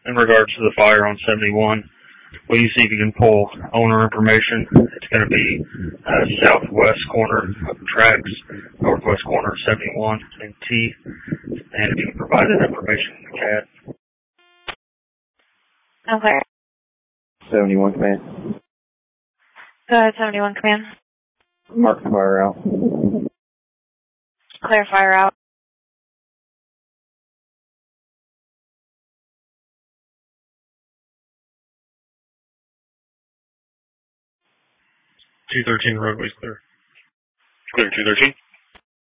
in regards to the fire on 71. Will you see if you can pull owner information? It's going to be southwest corner of the tracks, northwest corner of 71 and T. And if you can provide that information in the CAD. Okay. 71 command. Go ahead, 71 command. Mark the fire out. Clear fire out. $213 roadway's clear. Clear 213.